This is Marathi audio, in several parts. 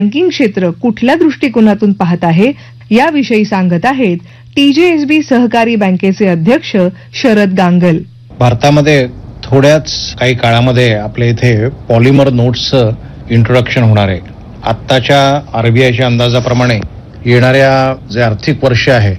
बँकिंग क्षेत्र कुठल्या दृष्टिकोनातून पाहत आहे याविषयी सांगत आहेत TJSB सहकारी बँकेचे अध्यक्ष शरद गांगल. भारतामध्ये थोड्याच काही काळामध्ये आपल्या इथे पॉलिमर नोट्सचं इंट्रोडक्शन होणार आहे. आत्ताच्या RBIच्या अंदाजाप्रमाणे येणाऱ्या जे आर्थिक वर्ष आहे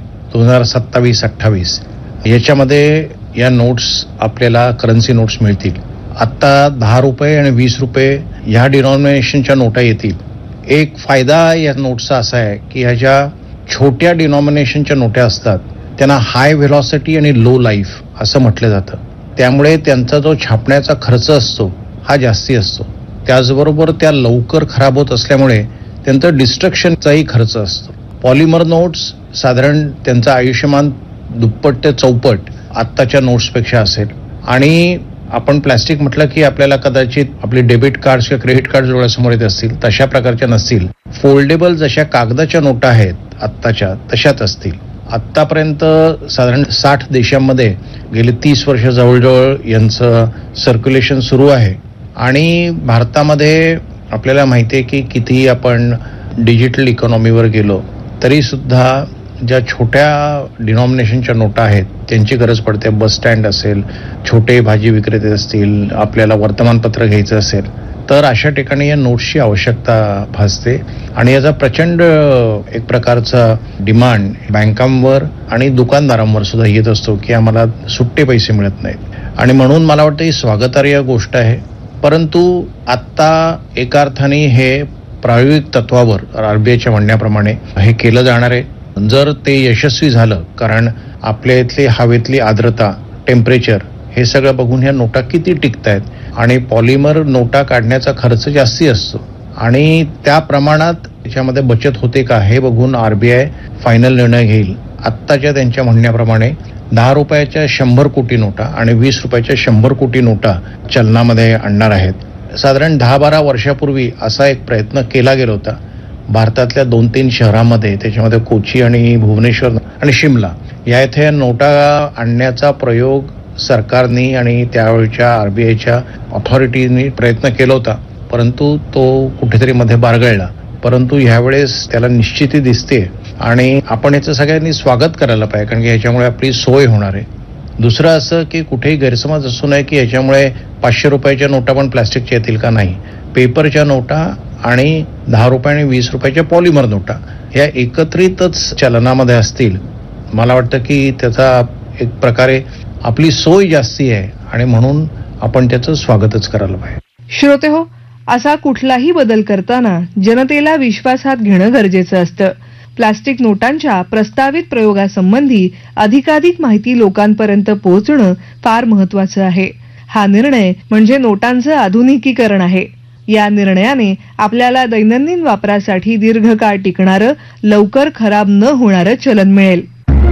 2027-28 याच्यामध्ये या नोट्स आपल्याला करन्सी नोट्स मिळतील. आत्ता 10 रुपये आणि 20 रुपये ह्या डिनॉमिनेशनच्या नोटा येतील. एक फायदा या नोट्सचा असा आहे की ह्या ज्या छोट्या डिनॉमिनेशनच्या नोटा असतात त्यांना हाय व्हेलॉसिटी आणि लो लाईफ असं म्हटलं जातं. त्यामुळे त्यांचा जो छापण्याचा खर्च असतो हा जास्ती असतो. त्याचबरोबर त्या लवकर खराब होत असल्यामुळे त्यांचं डिस्ट्रक्शनचाही खर्च असतो. पॉलिमर नोट्स साधारण त्यांचं आयुष्यमान दुप्पट ते चौपट आत्ताच्या नोट्सपेक्षा असेल. आणि आपण प्लॅस्टिक म्हटलं की आपल्याला कदाचित आपले डेबिट कार्ड्स किंवा क्रेडिट कार्ड डोळ्यासमोर येत असतील, तशा प्रकारच्या नसतील. फोल्डेबल जशा कागदाच्या नोटा आहेत आत्ताच्या तशाच असतील. आत्तापर्यंत साधारण 60 देशांमध्ये गेले 30 वर्ष जवळजवळ यांचं सर्क्युलेशन सुरू आहे. आणि भारतामध्ये आपल्याला माहिती आहे की कितीही आपण डिजिटल इकॉनॉमीवर गेलो तरी सुद्धा ज्या छोट्या डिनॉमिनेशनच्या नोटा आहेत त्यांची गरज पडते. बस स्टँड असेल, छोटे भाजी विक्रेते असतील, आपल्याला वर्तमानपत्र घ्यायचं असेल तर अशा ठिकाणी या नोट्सची आवश्यकता भासते. आणि याचा प्रचंड एक प्रकारचा डिमांड बँकांवर आणि दुकानदारांवर सुद्धा येत असतो की आम्हाला सुट्टे पैसे मिळत नाहीत. आणि म्हणून मला वाटतं ही स्वागतार्ह गोष्ट आहे. परंतु आत्ता एका अर्थाने हे प्रायोगिक तत्वावर RBIच्या म्हणण्याप्रमाणे हे केलं जाणार आहे. जर ते यशस्वी झालं, कारण आपल्या इथली हवेतली आर्द्रता, टेम्परेचर हे सगळं बघून ह्या नोटा किती टिकतायत आणि पॉलिमर नोटा काढण्याचा खर्च जास्ती असतो आणि त्या प्रमाणात त्याच्यामध्ये बचत होते का हे बघून RBI फायनल निर्णय घेईल. आत्ताच्या त्यांच्या म्हणण्याप्रमाणे 10 रुपयाच्या 100 कोटी नोटा आणि 20 रुपयाच्या 100 कोटी नोटा चलनामध्ये आणणार आहेत. साधारण 10-12 वर्षापूर्वी असा एक प्रयत्न केला गेला होता भारतातल्या 2-3 शहरांमध्ये. त्याच्यामध्ये कोची आणि भुवनेश्वर आणि शिमला या इथे नोटा आणण्याचा प्रयोग सरकारने आणि त्यावेळच्या RBIच्या ऑथॉरिटीनी प्रयत्न केला होता, परंतु तो कुठेतरी मध्ये बारगळला. परंतु ह्यावेळेस त्याला निश्चिती दिसते आणि आपण याचं सगळ्यांनी स्वागत करायला पाहिजे, कारण की ह्याच्यामुळे आपली सोय होणार आहे. दुसरं असं की कुठेही गैरसमज असू नये की याच्यामुळे 500 रुपयाच्या नोटा पण प्लॅस्टिकच्या येतील का. नाही, पेपरच्या नोटा आणि 10 रुपये आणि 20 रुपयाच्या पॉलिमर नोटा ह्या एकत्रितच चलनामध्ये असतील. मला वाटतं की त्याचा एक प्रकारे आपली सोय जास्ती आहे आणि म्हणून आपण त्याचं स्वागतच करायला पाहिजे. श्रोतेहो, असा कुठलाही बदल करताना जनतेला विश्वासात घेणं गरजेचं असतं. प्लास्टिक नोटांच्या प्रस्तावित प्रयोगासंबंधी अधिकाधिक माहिती लोकांपर्यंत पोहोचणं फार महत्वाचं आहे. हा निर्णय म्हणजे नोटांचं आधुनिकीकरण आहे. या निर्णयाने आपल्याला दैनंदिन वापरासाठी दीर्घकाळ टिकणारं, लवकर खराब न होणारं चलन मिळेल.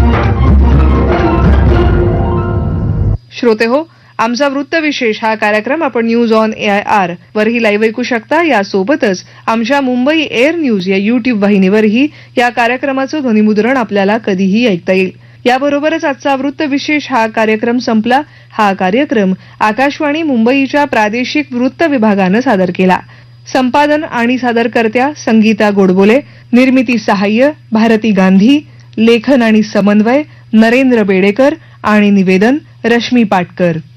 श्रोतेहो, आमचा वृत्तविशेष हा कार्यक्रम आपण न्यूज ऑन AIR वरही लाईव्ह ऐकू शकता. यासोबतच आमच्या मुंबई एअर न्यूज या YouTube वाहिनीवरही या कार्यक्रमाचं ध्वनिमुद्रण आपल्याला कधीही ऐकता येईल. याबरोबरच आजचा वृत्तविशेष हा कार्यक्रम संपला. हा कार्यक्रम आकाशवाणी मुंबईच्या प्रादेशिक वृत्त विभागानं सादर केला. संपादन आणि सादरकर्त्या संगीता गोडबोले, निर्मिती सहाय्य भारती गांधी, लेखन आणि समन्वय नरेंद्र बेडेकर आणि निवेदन रश्मी पाटकर.